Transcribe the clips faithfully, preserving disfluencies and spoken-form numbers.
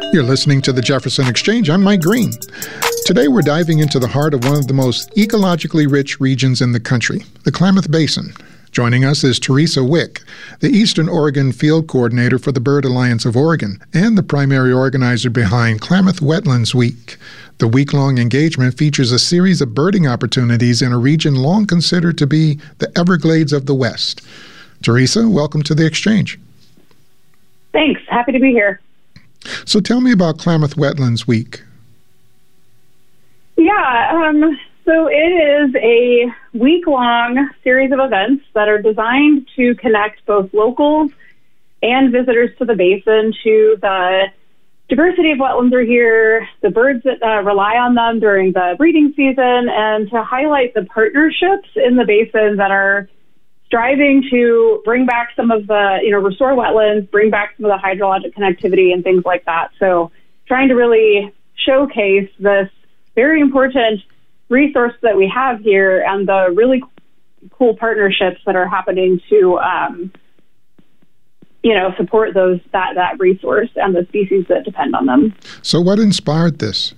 You're listening to the Jefferson Exchange. I'm Mike Green. Today we're diving into the heart of one of the most ecologically rich regions in the country, the Klamath Basin. Joining us is Teresa Wick, the Eastern Oregon Field Coordinator for the Bird Alliance of Oregon and the primary organizer behind Klamath Wetlands Week. The week-long engagement features a series of birding opportunities in a region long considered to be the Everglades of the West. Teresa, welcome to the Exchange. Thanks. Happy to be here. So tell me about Klamath Wetlands Week. Yeah, um, so it is a week-long series of events that are designed to connect both locals and visitors to the basin to the diversity of wetlands are here, the birds that uh, rely on them during the breeding season, and to highlight the partnerships in the basin that are striving to bring back some of the, you know, restore wetlands, bring back some of the hydrologic connectivity and things like that. So trying to really showcase this very important resource that we have here and the really cool partnerships that are happening to, um, you know, support those that, that resource and the species that depend on them. So what inspired this?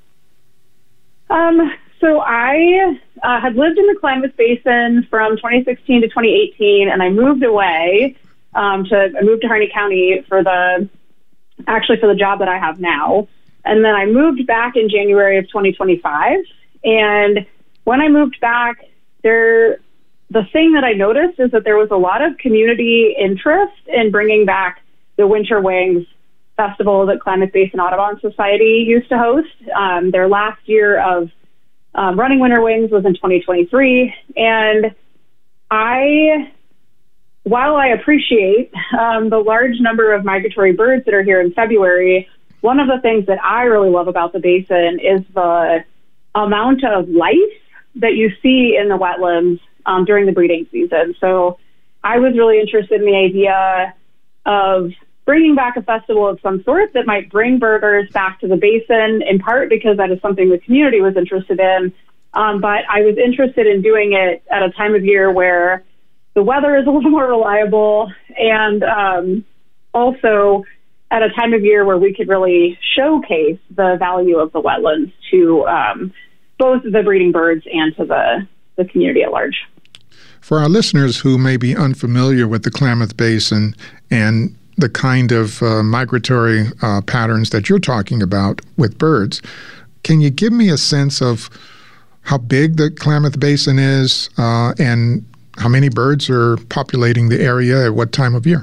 Um, so I uh, had lived in the Klamath Basin from twenty sixteen to twenty eighteen, and I moved away um, to I moved to Harney County for the actually for the job that I have now. And then I moved back in January of twenty twenty-five. And when I moved back, there the thing that I noticed is that there was a lot of community interest in bringing back the Winter Wings Festival that Klamath Basin Audubon Society used to host. Um, their last year of um, running Winter Wings was in twenty twenty-three. And I, while I appreciate um, the large number of migratory birds that are here in February, one of the things that I really love about the basin is the amount of life that you see in the wetlands um, during the breeding season. So I was really interested in the idea of bringing back a festival of some sort that might bring birders back to the basin, in part because that is something the community was interested in. Um, but I was interested in doing it at a time of year where the weather is a little more reliable and um, also at a time of year where we could really showcase the value of the wetlands to um, both the breeding birds and to the, the community at large. For our listeners who may be unfamiliar with the Klamath Basin and the kind of uh, migratory uh, patterns that you're talking about with birds, can you give me a sense of how big the Klamath Basin is uh, and how many birds are populating the area at what time of year?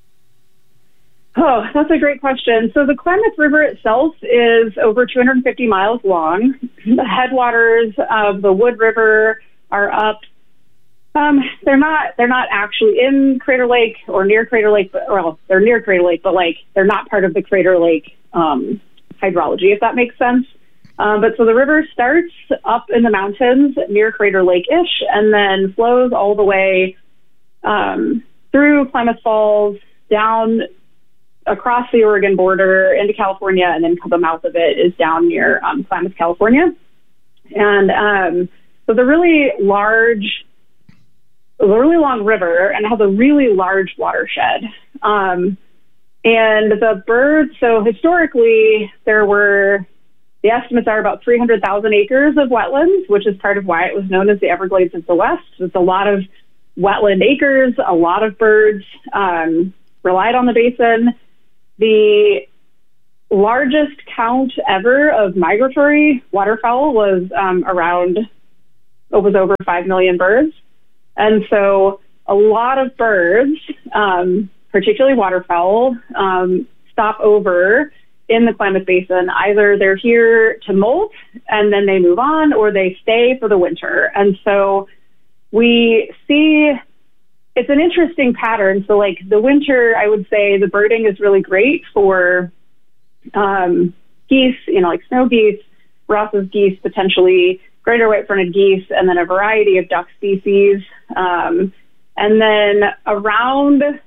Oh, that's a great question. So the Klamath River itself is over two hundred fifty miles long. The headwaters of the Wood River are up. Um, they're not. They're not actually in Crater Lake or near Crater Lake. But, well, they're near Crater Lake, but like they're not part of the Crater Lake um, hydrology, if that makes sense. Um, but so the river starts up in the mountains near Crater Lake-ish, and then flows all the way um, through Klamath Falls, down across the Oregon border into California, and then the mouth of it is down near um, Klamath, California. And um, so the really large, the really long river, and it has a really large watershed. Um, and the birds, so historically, there were, the estimates are about three hundred thousand acres of wetlands, which is part of why it was known as the Everglades of the West. It's a lot of wetland acres, a lot of birds um, relied on the basin. The largest count ever of migratory waterfowl was um, around, it was over five million birds. And so a lot of birds, um, particularly waterfowl, um, stop over in the Klamath Basin. Either they're here to molt and then they move on, or they stay for the winter. And so we see it's an interesting pattern. So like the winter, I would say the birding is really great for um, geese, you know, like snow geese, Ross's geese, potentially greater white-fronted geese, and then a variety of duck species. Um, and then around, uh,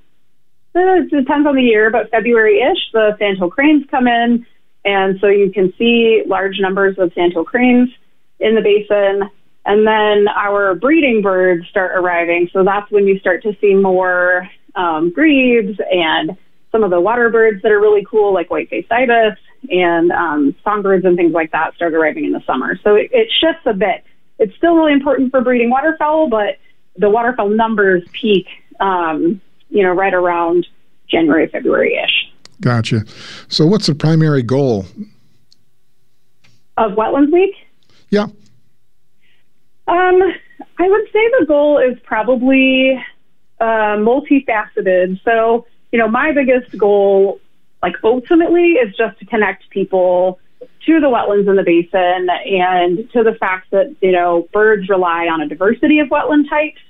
it depends on the year, but February-ish, the sandhill cranes come in. And so you can see large numbers of sandhill cranes in the basin. And then our breeding birds start arriving. So that's when you start to see more um, grebes and some of the water birds that are really cool, like white-faced ibis and um, songbirds and things like that, start arriving in the summer. So it, it shifts a bit. It's still really important for breeding waterfowl, but the waterfowl numbers peak, um, you know, right around January, February-ish. Gotcha. So what's the primary goal of Wetlands Week? Yeah. Um, I would say the goal is probably uh, multifaceted. So, you know, my biggest goal, like ultimately, is just to connect people to the wetlands in the basin and to the fact that, you know, birds rely on a diversity of wetland types.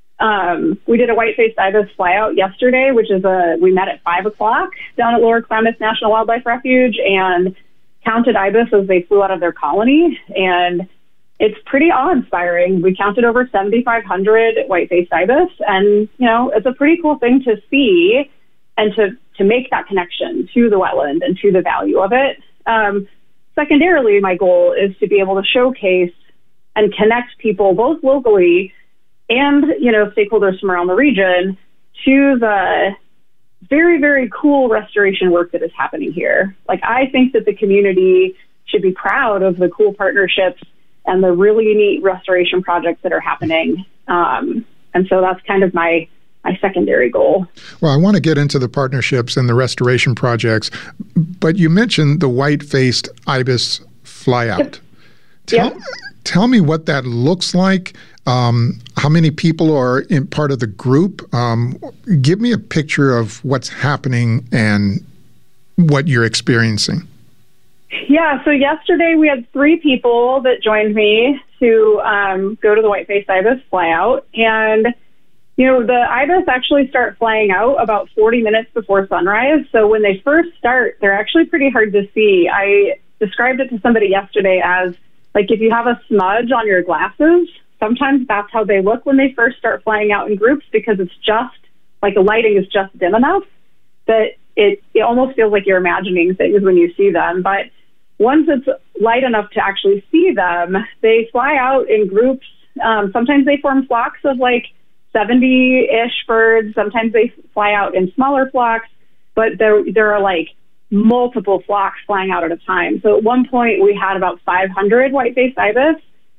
Um, we did a white-faced ibis flyout yesterday, which is a, we met at five o'clock down at Lower Klamath National Wildlife Refuge and counted ibis as they flew out of their colony. And it's pretty awe-inspiring. We counted over seventy-five hundred white-faced ibis, and, you know, it's a pretty cool thing to see and to, to make that connection to the wetland and to the value of it. Um, secondarily, my goal is to be able to showcase and connect people both locally and, you know, stakeholders from around the region to the very, very cool restoration work that is happening here. Like, I think that the community should be proud of the cool partnerships and the really neat restoration projects that are happening. Um, and so that's kind of my my secondary goal. Well, I want to get into the partnerships and the restoration projects, but you mentioned the white-faced ibis flyout. Yep. Tell, yep. tell me what that looks like. Um, how many people are in part of the group? Um, give me a picture of what's happening and what you're experiencing. Yeah, so yesterday we had three people that joined me to um, go to the white-faced ibis flyout. And, you know, the ibis actually start flying out about forty minutes before sunrise. So when they first start, they're actually pretty hard to see. I described it to somebody yesterday as, like, if you have a smudge on your glasses, sometimes that's how they look when they first start flying out in groups, because it's just, like, the lighting is just dim enough that it, it almost feels like you're imagining things when you see them. But once it's light enough to actually see them, they fly out in groups. Um, sometimes they form flocks of like seventy-ish birds. Sometimes they fly out in smaller flocks, but there there are like multiple flocks flying out at a time. So at one point we had about five hundred white-faced ibis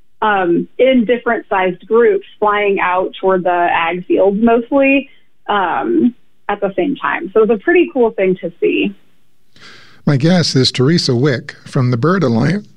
um, in different sized groups flying out toward the ag fields mostly um, at the same time. So it's a pretty cool thing to see. My guest is Teresa Wick from the Bird Alliance.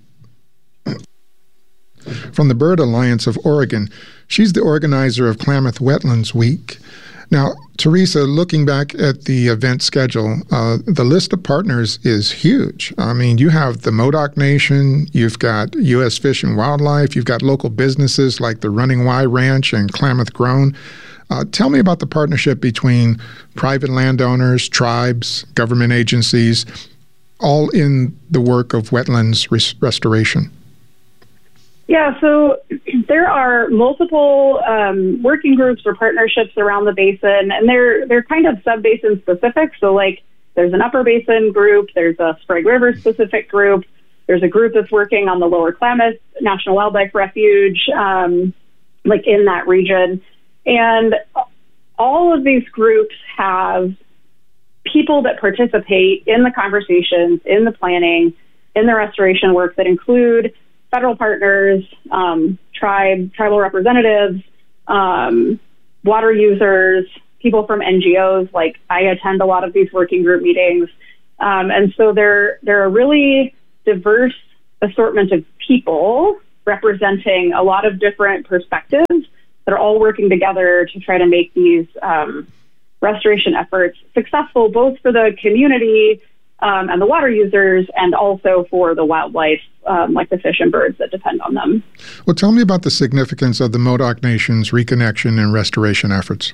From the Bird Alliance of Oregon. She's the organizer of Klamath Wetlands Week. Now, Teresa, looking back at the event schedule, uh, the list of partners is huge. I mean, you have the Modoc Nation, you've got U S Fish and Wildlife, you've got local businesses like the Running Y Ranch and Klamath Grown. Uh, tell me about the partnership between private landowners, tribes, government agencies, all in the work of wetlands res- restoration. Yeah, so there are multiple um, working groups or partnerships around the basin, and they're they're kind of sub-basin specific. So, like, there's an upper basin group, there's a Sprague River specific group, there's a group that's working on the Lower Klamath National Wildlife Refuge, um, like in that region. And all of these groups have people that participate in the conversations, in the planning, in the restoration work that include federal partners, um, tribe, tribal representatives, um, water users, people from N G Os. Like, I attend a lot of these working group meetings. Um, and so they're, they're a really diverse assortment of people representing a lot of different perspectives that are all working together to try to make these um, restoration efforts successful, both for the community um, and the water users, and also for the wildlife, um, like the fish and birds that depend on them. Well, tell me about the significance of the Modoc Nation's reconnection and restoration efforts.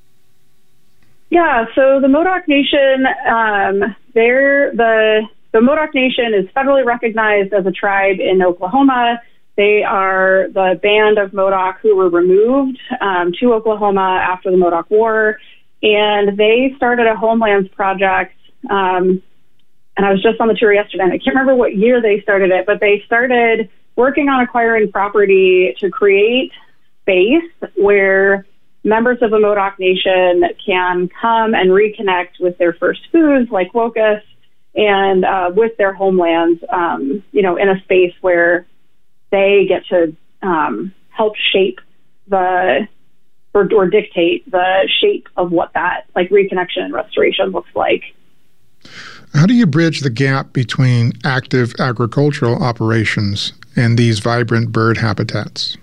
Yeah, so the Modoc Nation, um, they're the the Modoc Nation is federally recognized as a tribe in Oklahoma. They are the band of Modoc who were removed um, to Oklahoma after the Modoc War. And they started a homelands project, um, and I was just on the tour yesterday, and I can't remember what year they started it, but they started working on acquiring property to create space where members of the Modoc Nation can come and reconnect with their first foods like locusts and uh, with their homelands, um, you know, in a space where they get to um, help shape the or, or dictate the shape of what that like reconnection and restoration looks like. How do you bridge the gap between active agricultural operations and these vibrant bird habitats?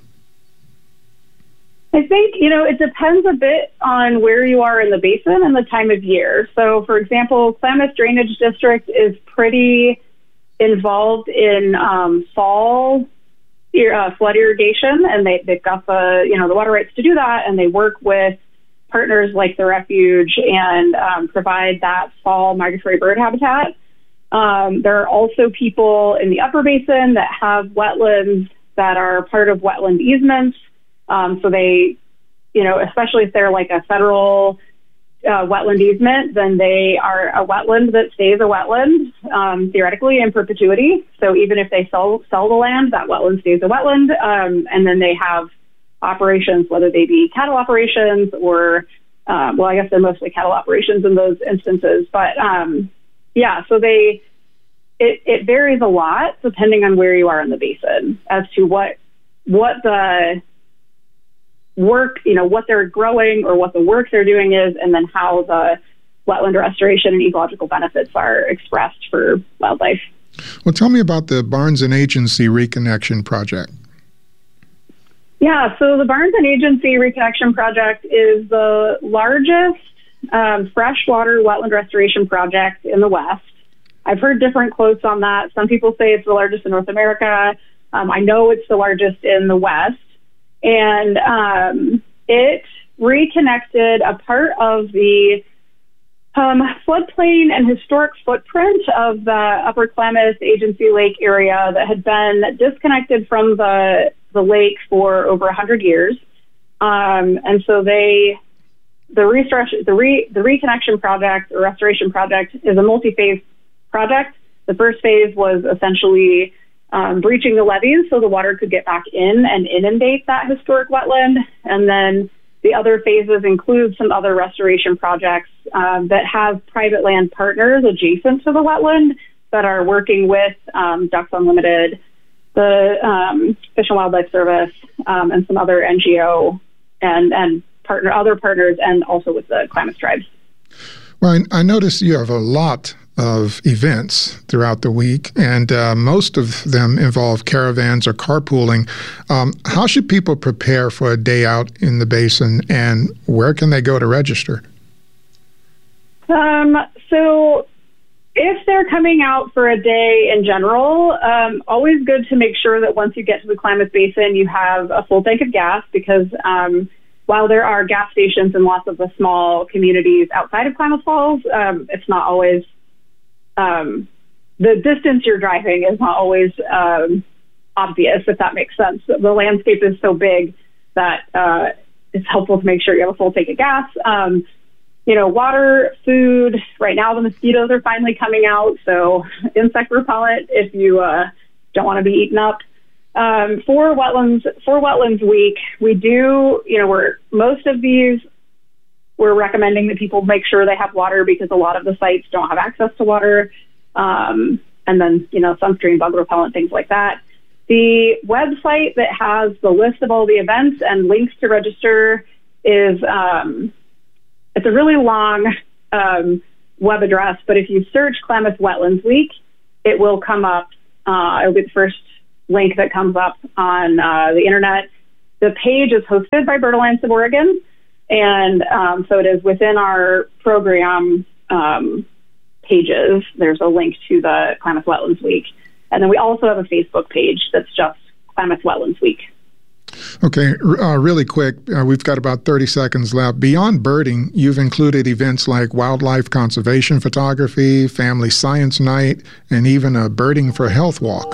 I think, you know, it depends a bit on where you are in the basin and the time of year. So, for example, Klamath Drainage District is pretty involved in um, fall uh, flood irrigation, and they, they've got the, you know, the water rights to do that, and they work with partners like the Refuge and um, provide that fall migratory bird habitat. Um, there are also people in the upper basin that have wetlands that are part of wetland easements. Um, so they, you know, especially if they're like a federal uh, wetland easement, then they are a wetland that stays a wetland, um, theoretically in perpetuity. So even if they sell sell the land, that wetland stays a wetland. Um, and then they have operations, whether they be cattle operations or, um, well, I guess they're mostly cattle operations in those instances. But um, yeah, so they, it, it varies a lot depending on where you are in the basin as to what what the work, you know, what they're growing or what the work they're doing is, and then how the wetland restoration and ecological benefits are expressed for wildlife. Well, tell me about the Barnes and Agency Reconnection Project. Yeah, so the Barnes and Agency Reconnection Project is the largest um, freshwater wetland restoration project in the West. I've heard different quotes on that. Some people say it's the largest in North America. Um, I know it's the largest in the West. And um, it reconnected a part of the um, floodplain and historic footprint of the Upper Klamath Agency Lake area that had been disconnected from the the lake for over one hundred years. Um, and so they, the, restor- the, re- the reconnection project or restoration project is a multi-phase project. The first phase was essentially Um, breaching the levees so the water could get back in and inundate that historic wetland. And then the other phases include some other restoration projects um, that have private land partners adjacent to the wetland that are working with um, Ducks Unlimited, the um, Fish and Wildlife Service, um, and some other N G O and, and partner other partners, and also with the Klamath tribes. Well, I, I noticed you have a lot of events throughout the week, and uh, most of them involve caravans or carpooling. Um, how should people prepare for a day out in the basin, and where can they go to register? Um, so if they're coming out for a day in general, um, always good to make sure that once you get to the Klamath Basin, you have a full tank of gas, because um, while there are gas stations in lots of the small communities outside of Klamath Falls, um, it's not always Um, the distance you're driving is not always um, obvious, if that makes sense. The landscape is so big that uh, it's helpful to make sure you have a full tank of gas. Um, you know, water, food. Right now, the mosquitoes are finally coming out, so insect repellent if you uh, don't want to be eaten up. Um, for wetlands, for Wetlands Week, we do, you know, we're most of these. We're recommending that people make sure they have water, because a lot of the sites don't have access to water. Um, and then, you know, sunscreen, bug repellent, things like that. The website that has the list of all the events and links to register is, um, it's a really long um, web address, but if you search Klamath Wetlands Week, it will come up. Uh, it'll be the first link that comes up on uh, the internet. The page is hosted by Bird Alliance of Oregon. And um, so it is within our program um, pages. There's a link to the Klamath Wetlands Week. And then we also have a Facebook page that's just Klamath Wetlands Week. Okay, uh, really quick, uh, we've got about thirty seconds left. Beyond birding, you've included events like wildlife conservation photography, family science night, and even a Birding for Health walk.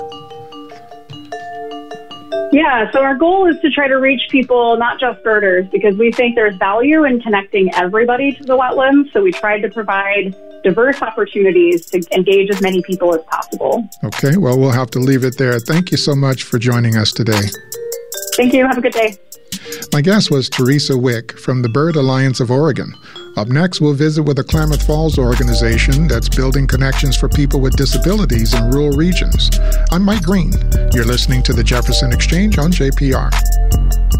Yeah, so our goal is to try to reach people, not just birders, because we think there's value in connecting everybody to the wetlands. So we tried to provide diverse opportunities to engage as many people as possible. Okay, well, we'll have to leave it there. Thank you so much for joining us today. Thank you. Have a good day. My guest was Teresa Wick from the Bird Alliance of Oregon. Up next, we'll visit with a Klamath Falls organization that's building connections for people with disabilities in rural regions. I'm Mike Green. You're listening to the Jefferson Exchange on J P R.